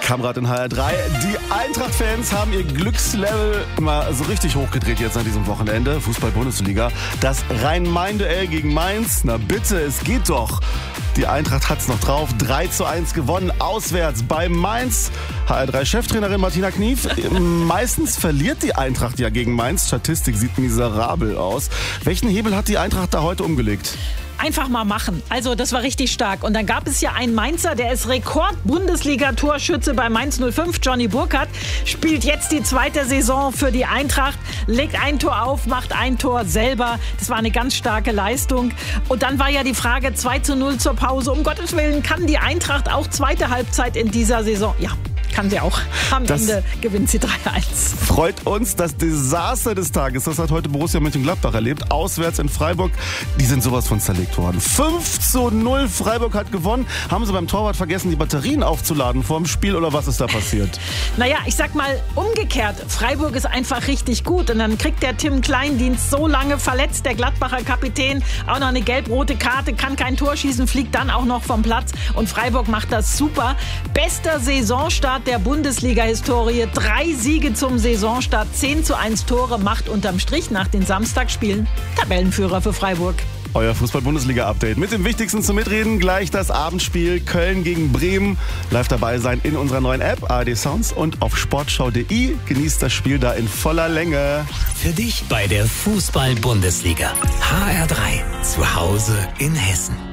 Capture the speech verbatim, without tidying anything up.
Kamrat in H R drei. Die Eintracht-Fans haben ihr Glückslevel mal so richtig hochgedreht jetzt an diesem Wochenende. Fußball-Bundesliga. Das Rhein-Main-Duell gegen Mainz. Na bitte, es geht doch. Die Eintracht hat's noch drauf. drei zu eins gewonnen, auswärts bei Mainz. H R drei-Cheftrainerin Martina Knief. Meistens verliert die Eintracht ja gegen Mainz. Statistik sieht miserabel aus. Welchen Hebel hat die Eintracht da heute umgelegt? Einfach mal machen. Also das war richtig stark. Und dann gab es ja einen Mainzer, der ist Rekord-Bundesliga-Torschütze bei Mainz null fünf. Johnny Burkhardt spielt jetzt die zweite Saison für die Eintracht, legt ein Tor auf, macht ein Tor selber. Das war eine ganz starke Leistung. Und dann war ja die Frage zwei zu null zur Pause. Um Gottes Willen, kann die Eintracht auch zweite Halbzeit in dieser Saison? Ja, kann sie auch. Am Das Ende gewinnt sie drei eins. Freut uns. Das Desaster des Tages, das hat heute Borussia Mönchengladbach erlebt. Auswärts in Freiburg, die sind sowas von zerlegt worden. fünf zu null, Freiburg hat gewonnen. Haben sie beim Torwart vergessen, die Batterien aufzuladen vor dem Spiel oder was ist da passiert? Naja, ich sag mal umgekehrt. Freiburg ist einfach richtig gut. Und dann kriegt der Tim Kleindienst so lange verletzt, der Gladbacher Kapitän, auch noch eine gelb-rote Karte, kann kein Tor schießen, fliegt dann auch noch vom Platz. Und Freiburg macht das super. Bester Saisonstart der Bundesliga-Historie. Drei Siege zum Saisonstart, zehn zu eins Tore, macht unterm Strich nach den Samstagsspielen Tabellenführer für Freiburg. Euer Fußball-Bundesliga-Update mit dem Wichtigsten zum Mitreden. Gleich das Abendspiel Köln gegen Bremen. Live dabei sein in unserer neuen App A R D Sounds und auf sportschau punkt de. Genießt das Spiel da in voller Länge. Für dich bei der Fußball-Bundesliga. H R drei. Zu Hause in Hessen.